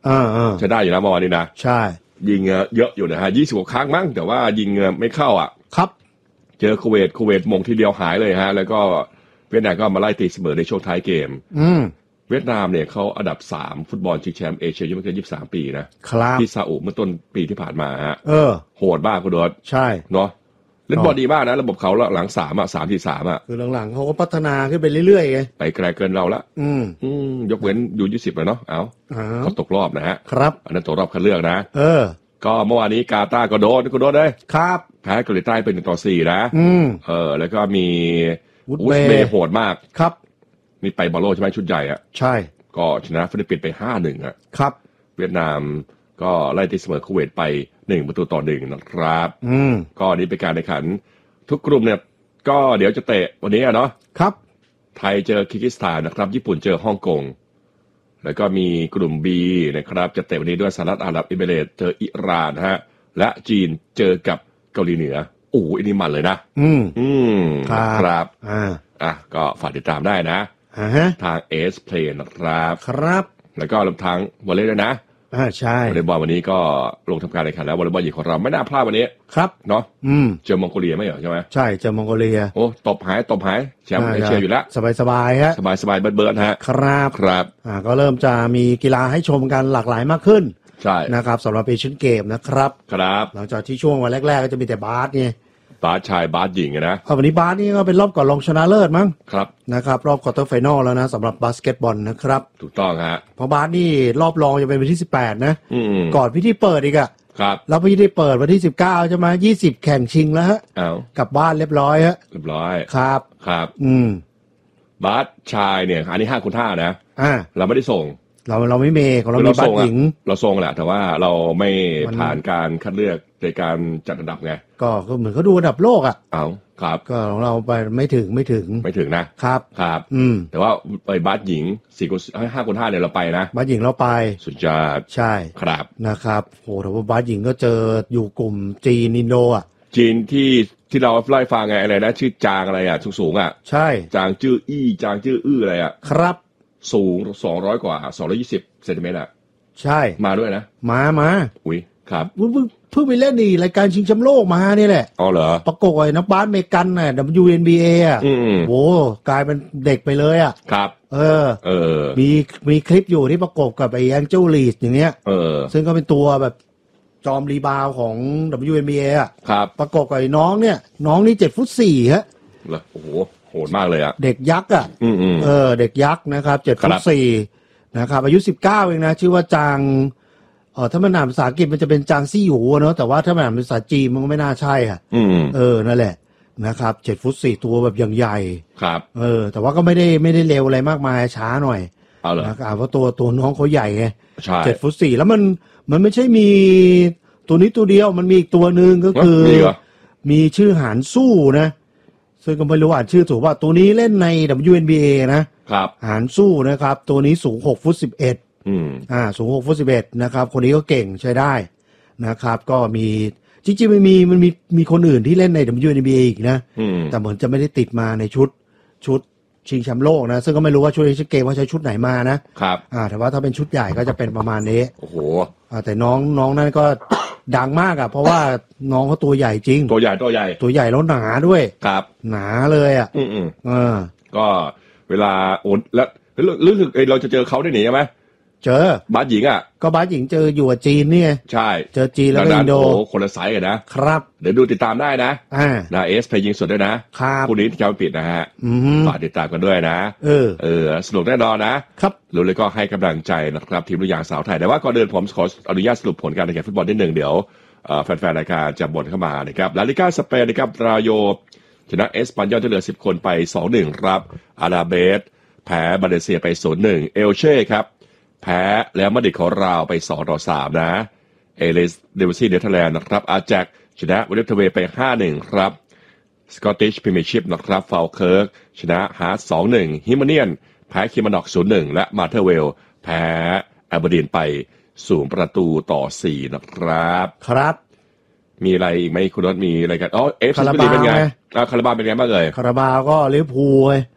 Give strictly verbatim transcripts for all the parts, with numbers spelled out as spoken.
ใช้ได้อยู่นะเมื่อวานนี้นะใช่ยิงเยอะอยู่นะฮะยี่สิบกว่าครั้งมั้งแต่ว่ายิงไม่เข้าอ่ะครับเจอคูเวตคูเวตมงทีเดียวหายเลยฮะแล้วก็เวียดนามก็มาไล่ตีเสมอในช่วงท้ายเกมอืมเวียดนามเนี่ยเขาอันดับสามฟุตบอลชิงแชมป์เอเชียอายุไม่เกินยี่สิบสามปีนะครับที่ซาอุเมื่อต้นปีที่ผ่านมาฮะเออโหดมากคุณดอสใช่เนาะเล่นบอลดีมากนะระบบเขาหลังสามอ่ะสามที่สามอ่ะคือหลังๆเขาก็พัฒนาขึ้นไปเรื่อยๆไงไปไกลเกินเราละอืมอืมยกเว้นยูยี่สิบเลยเนาะเอาเขาตกรอบนะฮะครับอันนั้นตกรอบคัดเลือกนะเออก็เมื่อวานนี้กาตาร์ก็โดนก็โดนเลยครับแพ้เกาหลีใต้เป็นหนึ่งต่อสี่นะอืมเออแล้วก็มีอุซเบย์โหดมากครับมีไปบอลโลใช่ไหมชุดใหญ่อ่ะใช่ก็ชนะฟิลิปปินส์ไป ห้าหนึ่ง อ่ะครับเวียดนามก็ไล่ตีเสมอคูเวตไปหนึ่งประตูต่อหนึ่งนะครับอืมก็นี้เป็นการแข่งขันทุกกลุ่มเนี่ยก็เดี๋ยวจะเตะวันนี้อ่ะเนาะครับไทยเจอคิร์กิสถานนะครับญี่ปุ่นเจอฮ่องกงแล้วก็มีกลุ่ม B นะครับจะเตะวันนี้ด้วยสหรัฐอาหรับเอมิเรตส์เจออิหร่านฮะและจีนเจอกับเกาหลีเหนือโอ้อันนี้มันเลยนะอืมอืมครับอ่าอ่ะก็ฝากติดตามได้นะอ่าฮะทาง เอ เอส Play นะครับครับแล้วก็รวมทั้งวอลเลย์ด้วยนะอ่าใช่วอลเลย์บอลวันนี้ก็ลงทำการแข่งขันแล้ววอลเลย์บอลหญิงของเราไม่น่าพลาดวันนี้ครับเนาะอืมเจอมองโกเลียไม่เหรอใช่ไหมใช่เจอมองโกเลียโอ้ตบหายตบหายแชมป์เอเชียอยู่แล้วสบายสบายฮะสบายสบายเบิร์ดเบิร์ดฮะครับครับอ่าก็เริ่มจะมีกีฬาให้ชมกันหลากหลายมากขึ้นใช่นะครับสำหรับเอเชียนเกมนะครับครับหลังจากที่ช่วงวันแรกๆก็จะมีแต่บาสไงบาสชายบาสหญิงนะวันนี้บาสนี่ก็เป็นรอบก่อนรองชนะเลิศมั้งครับนะครับรอบควอเตอร์ไฟนอลแล้วนะสำหรับบาสเกตบอลนะครับถูกต้องฮะเพราะบาสนี่รอบรองจะเป็นวันที่สิบแปดนะก่อนพิธีเปิดอีกอะครับแล้วพิธีเปิดวันที่สิบเก้าใช่ไหมยี่สิบแข่งชิงแล้วฮะเอากลับบ้านเรียบร้อยฮะเรียบร้อยครับครับอืมบาสชายเนี่ยอันนี้ห้าคูณห้านะอ่าเราไม่ได้ส่งเราเราไม่เมของเรามีบาสหญิงเราส่งแหละแต่ว่าเราไม่ผ่านการคัดเลือกในการจัดอันดับไงก็เหมือนเขาดูอันดับโลกอ่ะเอาครับก็ของเราไปไม่ถึงไม่ถึงไม่ถึงนะครับครับอืมแต่ว่าไปบาสหญิงสี่คูณห้าคูณห้าเนี่ยเราไปนะบาสหญิงเราไปสุดยอดใช่ครับนะครับโหแต่ว่าบาสหญิงก็เจออยู่กลุ่มจีนอินโดอ่ะจีนที่ที่เราไล่ฟังไงอะไรนะชื่อจางอะไรอ่ะสูงๆอ่ะใช่จางจื้ออี้จางจื้ออื้ออะไรอ่ะครับสูงสองร้อยกว่าสองร้อยยี่สิบเซนติเมตรอ่ะใช่มาด้วยนะมามาอุ้ยครับเพิ่งเพิ่งไปเล่นนี่รายการชิงแชมป์โลกมานี่แหละอ๋อเหรอประกบไอ้นักบาสอเมริกันน่ะ ดับเบิลยู เอ็น บี เอ อ่ะโหกลายเป็นเด็กไปเลยอ่ะครับเออเออมีมีคลิปอยู่ที่ประกบกับไอ้แองเจิลลีดอย่างเงี้ยเออซึ่งก็เป็นตัวแบบจอมรีบาวของ ดับเบิลยู เอ็น บี เอ อ่ะครับประกบกับไอ้น้องเนี่ยน้องนี่เจ็ดฟุตสี่ฮะเหรอโอ้โหโหดมากเลยอ่ะเด็กยักษ์อ่ะเออเด็กยักษ์นะครับเจ็ดฟุตสี่นะครับอายุสิบเก้าเองนะชื่อว่าจางเออถ้ามันอ่านภาษาอังกฤษมันจะเป็นจางซี่หูเนาะแต่ว่าถ้ามันอ่านภาษาจีนมันก็ไม่น่าใช่อ่ะเออนั่นแหละนะครับเจ็ดฟุตสี่ตัวแบบอย่างใหญ่ครับเออแต่ว่าก็ไม่ได้ไม่ได้เร็วอะไรมากมายช้าหน่อยเอาเหรอนะครับเพราะตัวตัวน้องเขาใหญ่ไงใช่เจ็ดฟุตสี่แล้วมันมันไม่ใช่มีตัวนี้ตัวเดียวมันมีอีกตัวหนึ่งก็คือมีชื่อหานสู้นะซึ่งก็ไม่รู้อ่านชื่อถูกว่าตัวนี้เล่นใน ดับเบิลยู เอ็น บี เอ นะครับหานสู้นะครับตัวนี้สูงหกฟุตสิบเอ็ดอืมอ่าสูงหกฟุตสิบเอ็ดนะครับคนนี้ก็เก่งใช้ได้นะครับก็มีจริงๆมันมีมันมีมีคนอื่นที่เล่นใน ดับเบิลยู เอ็น บี เอ อีกนะแต่เหมือนจะไม่ได้ติดมาในชุดชุดชิงแชมป์โลกนะซึ่งก็ไม่รู้ว่าชุดเอเชียนเกมว่าใช้ชุดไหนมานะครับอ่าแต่ว่าถ้าเป็นชุดใหญ่ก็จะเป็นประมาณนี้โอ้โหอ่าแต่น้องน้องนั่นก็ดังมากอ่ะเพราะว่าน้องเขาตัวใหญ่จริงตัวใหญ่ตัวใหญ่ตัวใหญ่แล้วหนาด้วยครับหนาเลยอ่ะอืมอืมอ่าก็เวลาโอนแล้วรู้สึกเราจะเจอเขาได้หนีใช่ไหมเจอบาสหญิงอ่ะก็บาสหญิงเจออยู่กับจีนนี่ใช่เจอจีนแล้วก็อินโดโอ้คนละไซส์กันนะครับเดี๋ยวดูติดตามได้นะอ่านะเอสเพย์ยิงสดด้วยนะครับคู่นี้ที่เขาปิดนะฮะฝากติดตามกันด้วยนะเออเออสนุกแน่นอนนะครับรู้เลยก็ให้กำลังใจนะครับทีมลูกยางสาวไทยแต่ว่าก่อนเดินผมขออนุญาตสรุปผลการแข่งขันฟุตบอลนิดหนึ่งเดี๋ยวแฟนๆรายการจะบ่นเข้ามานะครับลาลิก้าสเปนนะครับราโยชนะเอสปันยอลที่เหลือสิบคนไป สองหนึ่ง ครับอาราเบสแพ้บาเลเซียไป ศูนย์หนึ่ง เอลเช่ครับแพ้แล้วมาดริดของเราไปสองต่อสามนะเอเลสเดวิซีเนเธอร์แลนด์นะครับอาแจ็คชนะวิลเลฟเทเวไป ห้าหนึ่ง ครับสกอตติชพรีเมียร์ชิพนะครับฟาวเคิร์กชนะฮาร์ท สองหนึ่ง ฮิมเนียนแพ้คิมานอก ศูนย์หนึ่ง และมาเทอร์เวลแพ้แอเบอร์ดีนไปศูนย์ประตูต่อสี่นะครับครับมีอะไรอีกไหมคุณรถมีอะไรกันอ๋อเอฟซีเป็นไงอ่าคาราบาวเป็นไงบ้างเอ่ยคาราบาวก็ลิเวอร์พูล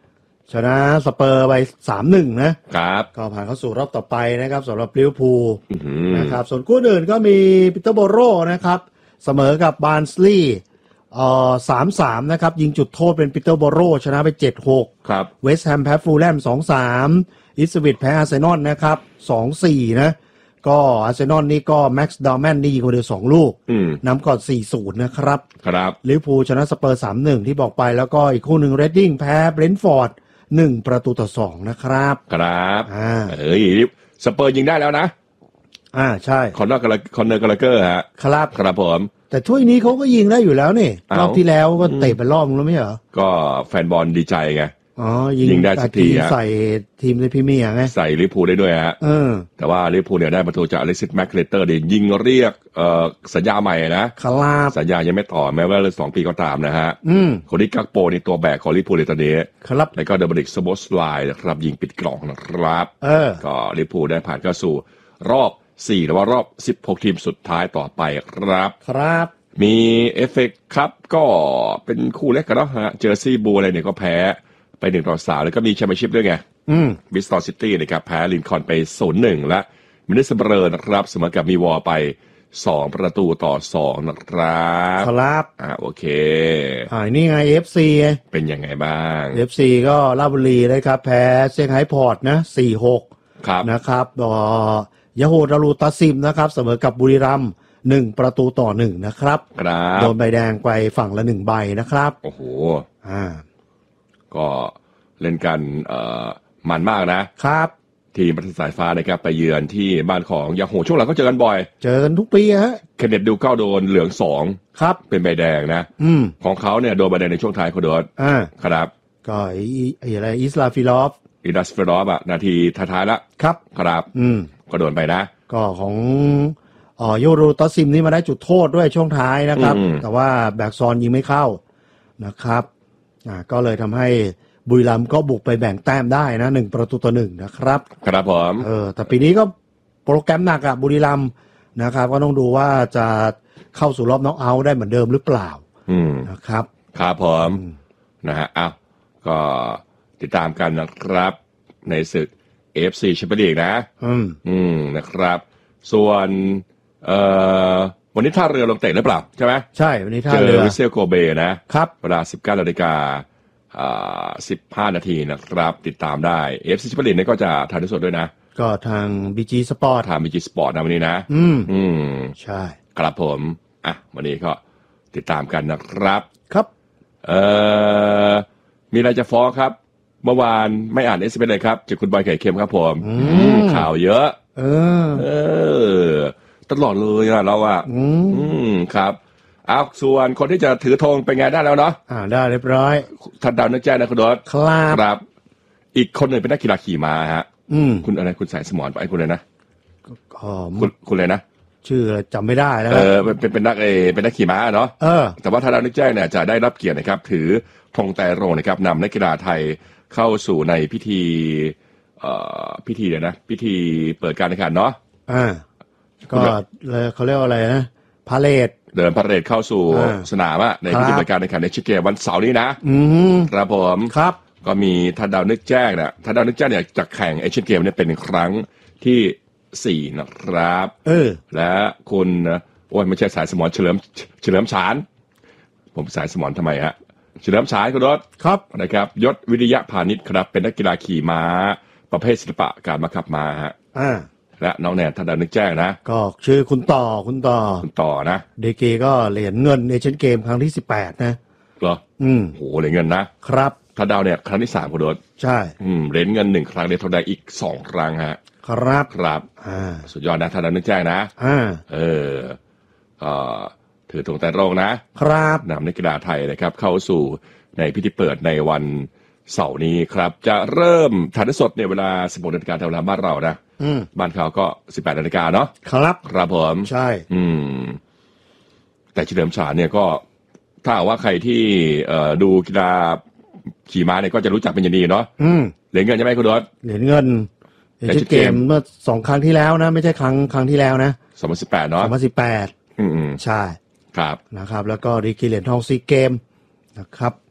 ชนะสเปอร์ไป สามหนึ่ง นะครับก็ผ่านเข้าสู่รอบต่อไปนะครับสำหรับลิเวอร์พูลนะครับส่วนคู่อื่นก็มีปีเตอร์โบโรนะครับเสมอกับบาร์นส์ลีย์เอ่อ สามสาม นะครับยิงจุดโทษเป็นปีเตอร์โบโรชนะไป เจ็ดหกครับเวสต์แฮมแพ้ฟูลแลม สองสาม อิสวิตแพ้อาร์เซนอลนะครับ สองสี่ นะก็อาร์เซนอลนี่ก็แม็กซ์ดอร์แมนนี่ยิงคนเดียวสองลูกนำก่อน สี่ศูนย์ นะครับครับลิเวอร์พูลชนะสเปอร์ สามหนึ่ง ที่บอกไปแล้วก็อีกคู่หนึ่งเรดดิ้งแพ้เบรนท์ฟอร์ดหนึ่งประตูต่อสองนะครับครับอ่าเอ้ยสเปอร์ยิงได้แล้วนะอ่าใช่คอนเนอร์กาคอนเนอร์กาลาเกอร์ฮะครับครับผมแต่ถ้วยนี้เขาก็ยิงได้อยู่แล้วนี่รอบที่แล้วก็เตะไปรอบนึงแล้วไม่เหรอก็แฟนบอลดีใจไงอ๋อยิงได้สักทีใส่ทีมในพรีเมียร์ไงใส่ลิเวอร์พูลได้ด้วยฮะเออแต่ว่าลิเวอร์พูลเนี่ยได้ประตูจากอเล็กซิสแมคเคลเตอร์เดี๋ยวยิงเรียกเอ่อสัญญาใหม่นะครับสัญญายังไม่ต่อแม้ว่าเหลือสองปีก็ตามนะฮะอืมคนที่กักโปนี่ตัวแบกของลิเวอร์พูลในตอนนี้ครับแล้วก็เดอร์บริกสโบสไลน์นะครับยิงปิดกล่องนะครับเออก็ลิเวอร์พูลได้ผ่านเข้าสู่รอบสี่หรือว่ารอบสิบหกทีมสุดท้ายต่อไปครับครับมีเอฟเอครับก็เป็นคู่เล็กกันเนาะฮะเจอร์ซีย์บูอะไรเนี่ยก็แพ้ไปหนึ่งต่อสามแล้วก็มีแชมเปี้ยนชิพด้วยไงอืมบิสตอร์ซิตี้นะครับแพ้ลินคอล์นไป ศูนย์หนึ่ง และมิดเดิลสเบอร์นะครับเสมอกับมีวอลไปสองประตูต่อสองนะครับครับอ่าโอเคอ่านี่ไง เอฟ ซีเป็นยังไงบ้างเอฟ ซี ก็ราชบุรีนะครับแพ้เซี่ยงไฮ้พอร์ตนะ สี่หกครับนะครับอ่อยาโฮดารูตาซิมนะครับเสมอกับบุรีรัมย์หนึ่งประตูต่อหนึ่งนะครับครับโดนใบแดงไปฝั่งละหนึ่งใบนะครับโอ้โหอ่าก็เล่นกันเอ่อมันมากนะครับทีมประเทศสายฟ้านะครับไปเยือนที่บ้านของยาโฮช่วงหลังก็เจอกันบ่อยเจอกันทุกปีฮะเคนเนตดูเก้าโดนเหลืองสองครับเป็นใบแดงนะอืมของเขาเนี่ยโดนใบแดงในช่วงท้ายเขาโดนอ่าครับก็ไอ้ไอ้อะไรอิสลาฟิลอฟอิดัสฟิลอฟอะนาทีท้ายๆแล้วครับครับอืมก็โดนไปนะก็ของอ๋อโยโรตอซิมนี่มาได้จุดโทษด้วยช่วงท้ายนะครับแต่ว่าแบกซอนยิงไม่เข้านะครับอ่าก็เลยทำให้บุรีรัมย์ก็บุกไปแบ่งแต้มได้นะหนึ่งประตูต่อหนึ่งนะครับครับผมเออแต่ปีนี้ก็โปรแกรมหนักอะบุรีรัมย์นะครับก็ต้องดูว่าจะเข้าสู่รอบน็อกเอาท์ได้เหมือนเดิมหรือเปล่าอืมนะครับครับผมนะฮะอ้าวก็ติดตามกันนะครับในศึก เอ เอฟ ซี Champions League นะอืมอืมนะครับส่วนเอ่อวันนี้ท่าเรือลงเตะหรือเปล่าใช่ไหมใช่วันนี้ท่าเรือเจอวิเซลโกเบนะครับเวลา สิบเก้านาฬิกาอ่าสิบห้านาทีนะครับติดตามได้ เอ เอฟ ซี Champions League นี่ก็จะถ่ายทอดสดด้วยนะก็ทาง บี จี Sport ทาง บี จี Sport นะวันนี้นะอืมอืมใช่ครับผมอ่ะวันนี้ก็ติดตามกันนะครับครับเอ่อมีอะไรจะฟ้องครับเมื่อวานไม่อ่าน เอส เอ็ม เอส เลยครับจากคุณบอยไข่เค็มครับผมข่าวเยอะเออเออตลอดเลยอะเราอะอืมครับเอาส่วนคนที่จะถือธงเป็นไงได้แล้วเนาะอ่าได้เรียบร้อยท่านดาวนึกแจ้งนะคุณดอสครับครับอีกคนหนึ่งเป็นนักกีฬาขี่ม้าฮะอืมคุณอะไรคุณสายสมรไปคุณเลยนะอ๋อคุณคุณเลยนะชื่อจำไม่ได้แล้วเออเป็นเป็นนักเอเป็นนักขี่ม้าเนาะเออแต่ว่าท่านดาวนึกแจ้งเนี่ยจะได้รับเกียรตินะครับถือธงไตรรงค์นะครับนำนักกีฬาไทยเข้าสู่ในพิธีเอ่อพิธีเดี๋ยวนะพิธีเปิดการแข่งขันเนาะอ่าก็เขาเรียกว่าอะไรนะพาเลทเดินพาเลทเข้าสู่สนามอะในพิธีเปิดการแข่งขันในชิเกวันเสาร์นี้นะอืมครับผมครับก็มีท่านดาวนึกแจ้งนะท่านดาวนึกแจ้งเนี่ยจะแข่งเอเชียนเกมเนี่ยเป็นครั้งที่สี่นะครับเออและคุณโอ้ยไม่ใช่สายสมรเฉลิมเฉลิมฉานผมสายสมรทำไมฮะเฉลิมฉานคุณรถครับนะครับยศวิริยะพาณิชย์ครับเป็นนักกีฬาขี่ม้าประเภทศิลปะการบังคับม้าฮะอ่าและน้องแนนท่านดาวนึกแจ้งนะก็ชื่อคุณต่อคุณต่อคุณต่อนะเดเกก็เหรียญเงินเอเชียนเกมครั้งที่สิบแปดนะเหรออืมโหเหรียญเงินนะครับท่านดาวเนี่ยครั้งที่สามคุณรถใช่อืมเหรียญเงินหนึ่งครั้งเหรียญทองแดงอีกสองครั้งฮะครับครับอ่าสุดยอดนะท่านดาวนึกแจ้งนะอ่าเออก็ถือธงไตรรงค์นะครับนำนักกีฬาไทยนะครับเข้าสู่ในพิธีเปิดในวันเสาร์นี้ครับจะเริ่มถ่ายทอดสดในเวลา สิบหกนาฬิกาตามเวลาบ้านเรานะบ้านเขาก็ สิบแปดนาฬิกาเนาะครับครับผมใช่อืมแต่เฉลิมฉานเนี่ยก็ถ้าว่าใครที่เอ่อดูกีฬาขี่ม้าเนี่ยก็จะรู้จักเป็นอย่างดีเนาะเหรียญเงินใช่ไหมคุณดอสเหรียญเงินเอเชียนเกมเมื่อสองครั้งที่แล้วนะไม่ใช่ครั้งครั้งที่แล้วนะสองพันสิบแปดเนาะสองพันสิบแปดอืมใช่ครับนะครับแล้วก็ดีกรีเหรียญทองซีเกมนะครับ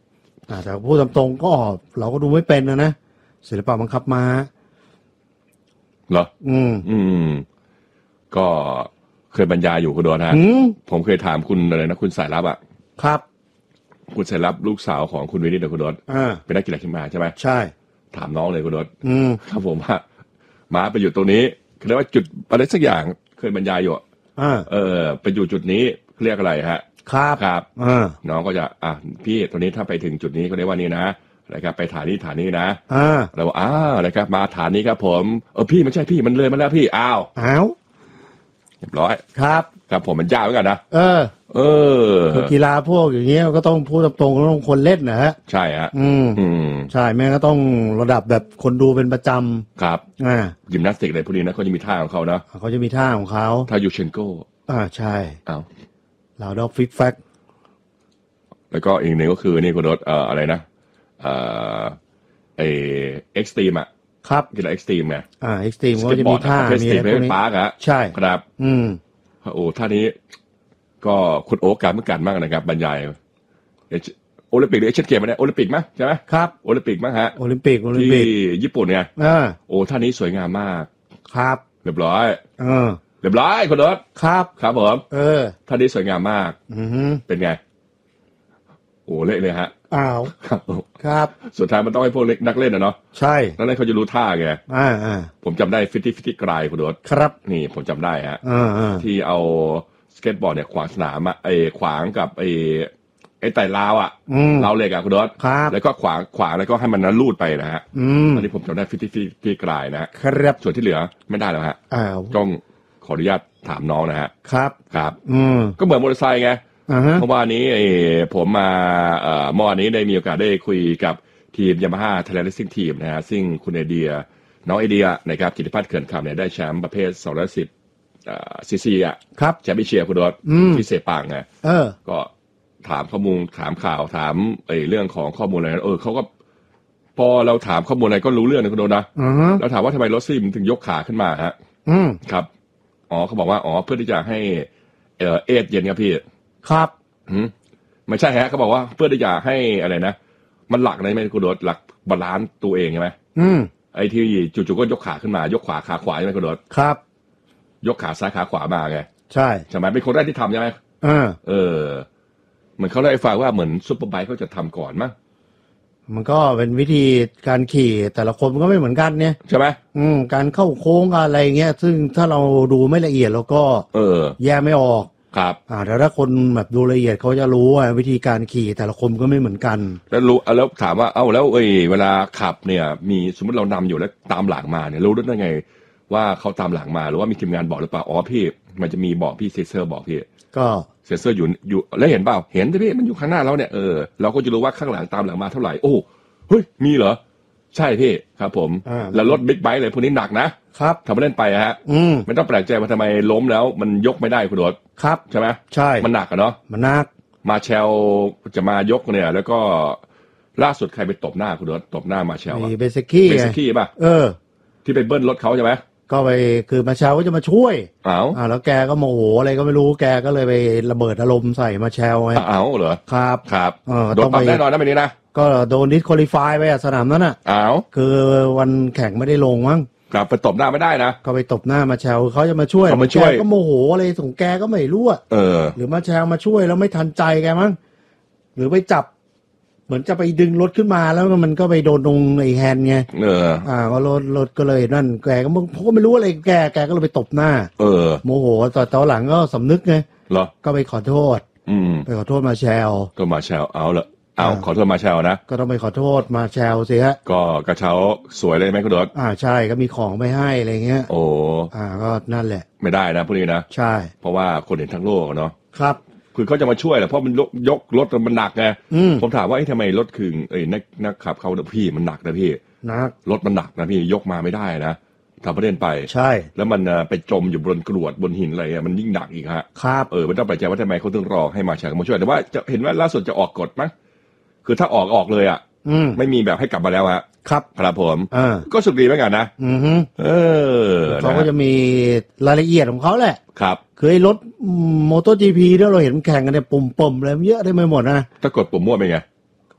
แต่พูดตามตรงก็เราก็ดูไม่เป็นนะนะศิลปะบังคับม้าเหรออืมอืมก็เคยบรรยายอยู่คุณโดนฮะผมเคยถามคุณอะไรนะคุณสายลับอ่ะครับคุณสายลับลูกสาวของคุณวินิจคุณโดนเป็นนักกีฬาขี่ม้าใช่ไหมใช่ถามน้องเลยคุณโดนครับผมว่าม้าไปอยู่ตรงนี้เรียกว่าจุดอะไรสักอย่างเคยบรรยายอยู่เออไปอยู่จุดนี้เรียกอะไรฮะครับครับน้องก็จะอ่ะพี่ตรงนี้ถ้าไปถึงจุดนี้ก็เรียกว่านี่นะนะครับไปฐานนี้ฐานนี้นะเราอ้าวนะครับมาฐานนี้ครับผมเออพี่ไม่ใช่พี่มันเลยมาแล้วพี่อ้าวอ้าวเรียบร้อยครับครับผมมันยากเหมือนกันนะเออเออกีฬาพวกอย่างเงี้ยก็ต้องพูดตรงๆต้องคนเล่นนะฮะใช่ฮะอืมอืมใช่แม่ก็ต้องระดับแบบคนดูเป็นประจำครับอ่ายิมนาสติกอะไรพวกนี้นะเขาจะมีท่าของเขานะเขาจะมีท่าของเขาท่ายูเชนโกอ่าใช่อ้าวลาวดอกฟิกแฟกแล้วก็อีกหนึ่งก็คือนี่คุณรถเอ่ออะไรนะเอ่อไอเอ็กซ์ตรีมอ่ะครับกีฬาเอ็กซ์ตรีมไงอ่าเอ็กซ์ตรีมก็จะมีท่ามีอะไรพวกนี้ปาร์กอะใช่ครับอืมโอ้ท่านี้ก็คุณโอ๊กการเมื่อกันมากนะครับบรรยายโอลิมปิกหรือเอเชียนเกมเนี่ยโอลิมปิกมั้ยใช่ไหมครับโอลิมปิกมั้งฮะโอลิมปิกโอลิมปิกที่ญี่ปุ่นไงอ่าโอ้ท่านี้สวยงามมากครับเรียบร้อยเออเรียบร้อยคุณโอ๊กครับครับผมเออท่านี้สวยงามมากอือเป็นไงโอ้เละเลยฮะอ้าวครับครับสุดท้ายมันต้องให้พวกเล็กนักเล่นนะเนาะใช่นักเล่นเขาจะรู้ท่าไงอ่าอ่าผมจำได้ฟิตตี้ฟิตตี้กรายคุณโดดครับนี่ผมจำได้ฮะอ่าอ่าที่เอาสเก็ตบอร์ดเนี่ยขวางสนามอะไอ้ขวางกับไอ้ไอ้ไต่ราวอะราวเหล็กอะคุณโดดแล้วก็ขวางขวางแล้วก็ให้มันนั้นลูดไปนะฮะอันนี้ผมจำได้ฟิตตี้ฟิตตี้กรายนะฮะครับส่วนที่เหลือไม่ได้แล้วฮะอ้าวต้องขออนุญาตถามน้องนะฮะครับครับอืมก็เหมือนมอเตอร์ไซค์ไงเมื่อวานนี้ผมมาเมื่อวานนี้ได้มีโอกาสได้คุยกับทีม Yamaha Thailand Racing Team นะฮะซึ่งคุณไอเดียน้องไอเดียนะครับกิติพัฒน์เขื่อนคำเนี่ยได้แชมป์ประเภทสองร้อยสิบซีซีอ่ะครับแชมป์เอเชียคุณดอทที่เซปังไงเออก็ถามข้อมูลถามข่าวถามไอ้เรื่องของข้อมูลอะไรเออเขาก็พอเราถามข้อมูลอะไรก็รู้เรื่องนะคุณโดนนะแล้วถามว่าทำไมรถซี่มันถึงยกขาขึ้นมาฮะครับอ๋อเขาบอกว่าอ๋อเพื่อที่จะให้เออเอทเย็นครับพี่ครับอืมไม่ใช่ฮะเขาบอกว่าเพื่อที่จะให้อะไรนะมันหลักอะไรไหมคุณโดดหลักบาลานซ์ตัวเองใช่ไหมอืมไอ้ที่จู่ๆก็ยกขาขึ้นมายกขวาขาขวาใช่ไหมคุณโดดครับยกขาซ้ายขาขวามาไงใช่ใช่ไหมเป็นคนแรกที่ทำใช่ไหมอ่าเออเหมือนเขาได้ฟังว่าเหมือนซุปเปอร์ไบค์เขาจะทำก่อนมั้งมันก็เป็นวิธีการขี่แต่ละคนมันก็ไม่เหมือนกันเนี่ยใช่ไหมอืมการเข้าโค้งอะไรเงี้ยซึ่งถ้าเราดูไม่ละเอียดเราก็เออแยกไม่ออกครับอ่าแต่ถ้าคนแบบดูละเอียดเขาจะรู้ว่าวิธีการขี่แต่ละคนก็ไม่เหมือนกันแล้วรู้แล้วถามว่าเอ้าแล้วเอ้ยเวลาขับเนี่ยมีสมมติเรานำอยู่แล้วตามหลังมาเนี่ยรู้ได้ไงว่าเขาตามหลังมาหรือว่ามีทีมงานบอกหรือเปล่าอ๋อพี่มันจะมีบอกพี่เซนเซอร์บอกพี่ก็เซนเซอร์อยู่อยู่แล้วเห็นเปล่าเห็นแต่พี่มันอยู่ข้างหน้าเราเนี่ยเออเราก็จะรู้ว่าข้างหลังตามหลังมาเท่าไหร่โอ้เฮ้ยมีเหรอใช่พี่ครับผมแล้วรถบิ๊กไบค์เลยพวกนี้หนักนะครับทำไปเล่นไปฮะไม่ต้องแปลกใจว่าทำไมล้มแล้วมันยกไม่ได้คุณโดดครับใช่ไหมใช่มันหนักอะเนาะมันหนักมาเชลจะมายกเนี่ยแล้วก็ล่าสุดใครไปตบหน้าคุณโดดตบหน้ามาเชลเบสกี้เบสกี้ป่ะเออที่ไปเบิ้ลรถเขาใช่ไหมก็ไปคือมาเชลก็จะมาช่วยอ้าวอ่าแล้วแกก็โมโหอะไรก็ไม่รู้แกก็เลยไประเบิดอารมณ์ใส่มาเชลไงอ้าวเหรอครับครับเออโดนปรับแน่นอนนะแบบนี้นะก็โดนดิสควอลิฟายไปอะสนามนั้นอ่ะอ้าวคือวันแข่งไม่ได้ลงมั้งกลับไปตบหน้าไม่ได้นะก็ไปตบหน้ามาแชลเขาจะมาช่วยมาช่วยก็โมโหอะไรส่งแกก็ไม่รู้อ่ะเออหรือมาแชลมาช่วยแล้วไม่ทันใจแกมั้งหรือไปจับเหมือนจะไปดึงรถขึ้นมาแล้วมันก็ไปโดนตรงไอ้แฮนด์ไงเอออ่าก็รถรถก็เลยนั่นแกก็มึงเขาก็ไม่รู้อะไรแกแกก็เลยไปตบหน้าเออโมโหต่อต่อหลังก็สำนึกไงเหรอก็ไปขอโทษอืมไปขอโทษมาแชลก็มาแชลเอาละเอาขอโทษมาแชลนะก็ต้องไปขอโทษมาแชลสิฮะก็กระเช้าสวยเลยไหมคุณโดดอ่าใช่ก็มีของไปให้อะไรเงี้ยโอ้อ่าก็นั่นแหละไม่ได้นะพวกนี้นะใช่เพราะว่าคนเห็นทั้งโลกเนาะครับคือเขาจะมาช่วยแหละเพราะมันยกยกรถมันหนักไงผมถามว่าไอ้ทำไมรถคือเอ้ยนักนักขับเขาพี่มันหนักนะพี่หนักรถมันหนักนะพี่ยกมาไม่ได้นะทำประเด็นไปใช่แล้วมันไปจมอยู่บนกรวดบนหินอะไรมันยิ่งหนักอีกฮะครับเออไม่ต้องแปลกใจว่าทำไมเขาถึงรอให้มาแชร์มาช่วยแต่ว่าจะเห็นว่าล่าสุดจะออกกฎมั้งคือถ้าออกออกเลยอ่ะไม่มีแบบให้กลับมาแล้วฮะครับครับผมก็สุดดีเหมือนกันนะอือฮึเออเขาก็จะมีรายละเอียดของเขาแหละครับคือไอ้รถโมโต จี พี ที่เราเห็นแข่งกันเนี่ยปุ่มๆอะไรเยอะได้ไม่หมดนะถ้ากดปุ่มมั่วเป็นไง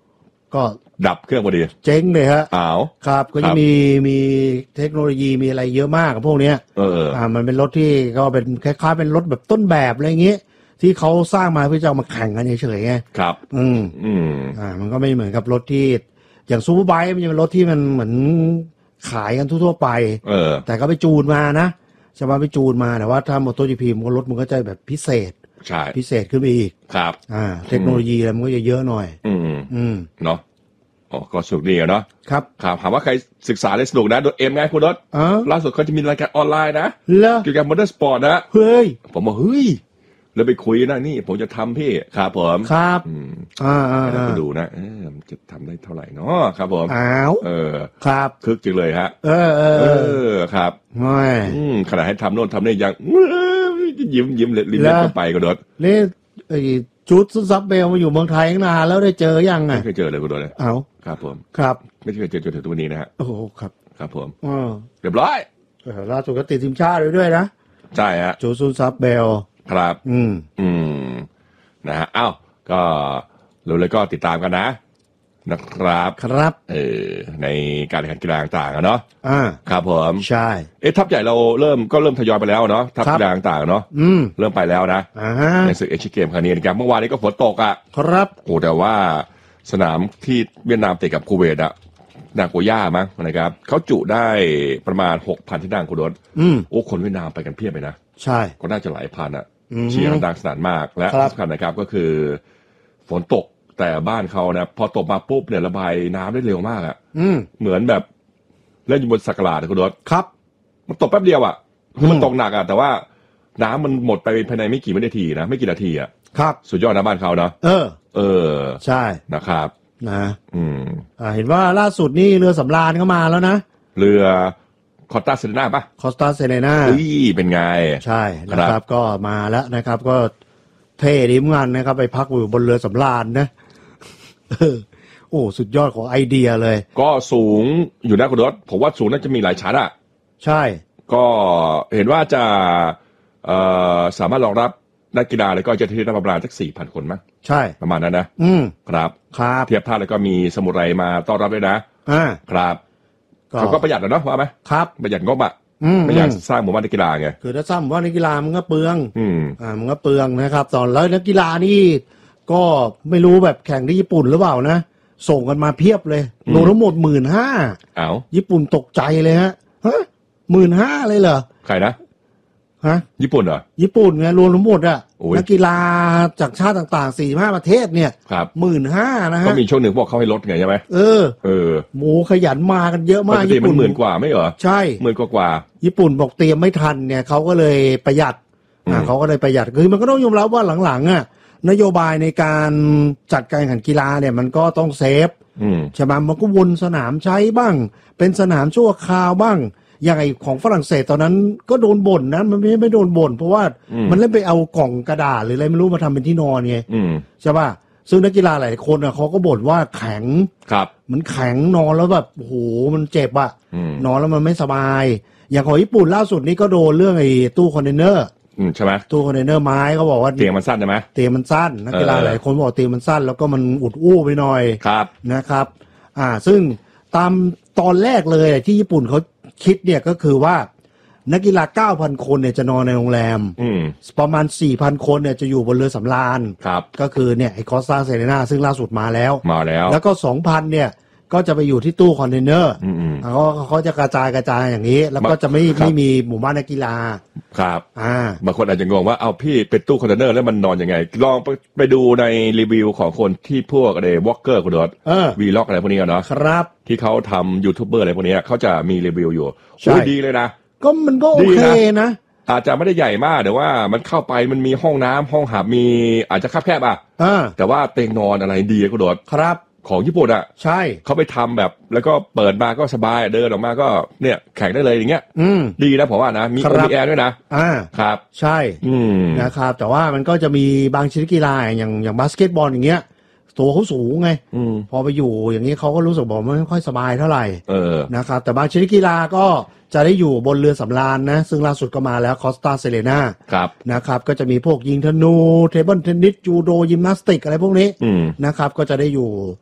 ก็ดับเครื่องพอดีเจ๊งเลยฮะอ้าวครับก็จะมีมีเทคโนโลยีมีอะไรเยอะมากกับพวกเนี้ยเอออ่ามันเป็นรถที่ก็เป็นคล้ายๆเป็นรถแบบต้นแบบอะไรอย่างเงี้ยที่เขาสร้างมาเพื่อจะเอามาแข่งกันเฉยๆไงครับอืมอืมอ่ามันก็ไม่เหมือนกับรถที่อย่างซูเปอร์ไบค์มันจะเป็นรถที่มันเหมือนขายกันทั่วๆไปเออแต่ก็ไปจูนมานะจะมาไปจูนมาแต่ว่าถ้า MotoGP มันก็รถมันก็จะแบบพิเศษใช่พิเศษขึ้นไปอีกครับอ่าเทคโนโลยีอะไรมันก็จะเยอะหน่อยอืมอืมเนาะอ๋อก็สนุกดีเนาะครับครับถามว่าใครศึกษาได้สนุกนะโดยเอ็มไงคุณรถล่าสุดเขาจะมีรายการออนไลน์นะเกี่ยวกับมอเตอร์สปอร์ตนะเฮ้ยผมบอกเฮ้ยแล้วไปคุยนะนี่ผมจะทำพี่ครับผมครับอ่าอ่าไปดูนะเออจะทำได้เท่าไหร่เนาะครับผมอ้าวเออครับคึกจริงเลยฮะเออเออเออครับไม่ขนาดให้ทำโน่นทำนี่ยังยิ้มยิ้มเลยลิ้นเล็บไปก็โดดนี่ไอ้ชุดซับเบลมาอยู่เมืองไทยตั้งนานแล้วได้เจอยังไงไม่เคยเจอเลยก็โดดเลยเอาครับผมครับไม่เคยเจอจนถึงตัวนี้นะฮะโอ้ครับครับผมอ๋อเรียบร้อยเออล่าสุดก็ติดทีมชาติด้วยนะใช่ฮะชุดซับเบลครับอืมอืมนะฮะอ้าวก็รู้เลยก็ติดตามกันนะนะครับครับเออในการแข่งขันกีฬาต่างๆเนาะอ่าครับผมใช่เอ๊ะทัพใหญ่เราเริ่มก็เริ่มทยอยไปแล้วเนาะทัพกีฬาต่างๆเนาะอืมเริ่มไปแล้วนะอ่าในศึกเอเชียเกมครั้งนี้นะครับเมื่อวานนี้ก็ฝนตกอ่ะครับโอ้แต่ว่าสนามที่เวียดนามติดกับคูเวตอะนาโกย่ามั้งนะครับเขาจุได้ประมาณ หกพัน ที่นั่งคุณรถโอ้คนเวียดนามไปกันเพียบเลยนะใช่ก็น่าจะหลายพันอะเชียร์กันดังสนานมากและสำคัญนะครับก็คือฝนตกแต่บ้านเขานะพอตกมาปุ๊บเนี่ยระบายน้ำได้เร็วมากอ่ะเหมือนแบบเล่นอยู่บนสักหลาดคุณรถครับมันตกแป๊บเดียวอ่ะคือมันตกหนักอ่ะแต่ว่าน้ำมันหมดไปภายในไม่กี่วินาทีนะไม่กี่นาทีอ่ะครับสุดยอดนะบ้านเขาเนาะเออเออใช่นะครับนะอืมอ่าเห็นว่าล่าสุดนี่เรือสำราญเข้ามาแล้วนะเรือคอสตาเซเรน่าป่ะคอสตาเซเรน่าอุ้ยเป็นไงใช่นะครับก็มาแล้วนะครับก็เท่ดีเหมือนกันนะครับไปพักอยู่บนเรือสำราญนะโอ้สุดยอดของไอเดียเลยก็สูงอยู่นะคุณรถผมว่าสูงน่าจะมีหลายชั้นอ่ะใช่ก็เห็นว่าจะเอ่อสามารถรองรับนักกีฬาแล้วก็เจ้าหน้าที่ได้ประมาณสัก สี่พัน คนมั้งใช่ประมาณนั้นนะอืมครับครับเทียบท่าแล้วก็มีสมุไรมาต้อนรับด้วยนะอ่าครับเขาก็ประหยัดนะเนาะว่าไหมครับประหยัดงบอ่ะไม่อยากสร้างหมู่บ้านนักกีฬาไงคือถ้าสร้างหมู่บ้านนักกีฬามันก็เปลืองอืมอ่ามันก็เปลืองนะครับตอนแล้วนักกีฬานี่ก็ไม่รู้แบบแข่งที่ญี่ปุ่นหรือเปล่านะส่งกันมาเพียบเลยโลทั้งหมดหมื่นห้าอ้าวญี่ปุ่นตกใจเลยฮะฮะหมื่นห้าเลยเหรอใครนะฮะญี่ปุ่นเหรอญี่ปุ่นไงรวมทั้งหมดอะนักกีฬาจากชาติต่างๆสี่ห้าประเทศเนี่ยหมื่นห้านะฮะก็มีช่วงหนึ่งพวกเขาให้ลดไงใช่ไหมเออเออหมูขยันมากันเยอะมากญี่ปุ่นหมื่นกว่าไม่เหรอใช่หมื่นกว่ากว่าญี่ปุ่นบอกเตรียมไม่ทันเนี่ยเขาก็เลยประหยัดอ่าเขาก็เลยประหยัดคือมันก็ต้องยอมรับว่าหลังๆอ่ะนโยบายในการจัดการแข่งขันกีฬาเนี่ยมันก็ต้องเซฟใช่ไหมมันก็วนสนามใช้บ้างเป็นสนามชั่วคราวบ้างอย่างไอของฝรั่งเศสตอนนั้นก็โดนบ่นนะมันไม่ไม่โดนบ่นเพราะว่ามันเล่นไปเอากล่องกระดาษหรืออะไรไม่รู้มาทำเป็นที่นอนไงใช่ป่ะซึ่งนักกีฬาหลายคนอ่ะเขาก็บ่นว่าแข็งครับมันแข็งนอนแล้วแบบโอ้โหมันเจ็บอ่ะนอนแล้วมันไม่สบายอย่างของญี่ปุ่นล่าสุดนี้ก็โดนเรื่องไอ้ตู้คอนเทนเนอร์ใช่ไหมตู้คอนเทนเนอร์ไม้เขาบอกว่าเตียงมันสั้นใช่ไหมเตียงมันสั้นนักกีฬาหลายคนบอกเตียงมันสั้นแล้วก็มันอุดอู้ไปหน่อยครับนะครับอ่าซึ่งตามตอนแรกเลยที่ญี่ปุ่นเขาคิดเนี่ยก็คือว่านักกีฬา เก้าพัน คนเนี่ยจะนอนในโรงแรมประมาณ สี่พัน คนเนี่ยจะอยู่บนเรือสำราญครับก็คือเนี่ยไอ้คอสตาเซเรน่าซึ่งล่าสุดมาแล้วมาแล้วแล้วก็ สองพัน เนี่ยก็จะไปอยู่ที่ตู้คอนเทนเนอร์เขาเขาจะกระจายกระจายอย่างนี้แล้วก็จะไม่ไม่มีหมู่บ้านนักกีฬาครับอ่าบางคนอาจจะงงว่าเอาพี่เป็นตู้คอนเทนเนอร์แล้วมันนอนยังไงลองไปไปดูในรีวิวของคนที่พวกอะไรวอล์กเกอร์คุณดอทวีล็อกอะไรพวกนี้เนาะครับที่เขาทำยูทูบเบอร์อะไรพวกนี้เขาจะมีรีวิวอยู่ใช่ดีเลยนะก็มันก็โอเคนะอาจจะไม่ได้ใหญ่มากแต่ว่ามันเข้าไปมันมีห้องน้ำห้องหับมีอาจจะคับแคบอ่ะแต่ว่าเตียงนอนอะไรดีคุณดอทครับของญี่ปุ่นอ่ะใช่เขาไปทำแบบแล้วก็เปิดมาก็สบายเดินออกมาก็เนี่ยแข่งได้เลยอย่างเงี้ยดีนะผมว่านะมีมีแอร์ด้วยนะอ่าครับใช่นะครับแต่ว่ามันก็จะมีบางชนิดกีฬาอย่างอย่างบาสเกตบอลอย่างเงี้ยตัวเขาสูงไงพอไปอยู่อย่างนี้เขาก็รู้สึกบอกไม่ค่อยสบายเท่าไหร่นะครับแต่บางชนิดกีฬาก็จะได้อยู่บนเรือสำราญนะซึ่งล่าสุดก็มาแล้วคอสตาเซเรน่านะครับก็จะมีพวกยิงธนูเทเบิลเทนนิสจูโดยิมนาสติกอะไรพวกนี้นะครับก็จะได้อยู่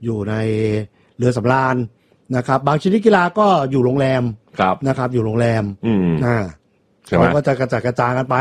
อยู่ในเรือสำราญนะครับบางชนิดกีฬาก็อยู่โรงแรมครับนะครับอยู่โรงแรมอืมอ่าใช่ไหมเขาก็จะกระจัดกระจายกันไป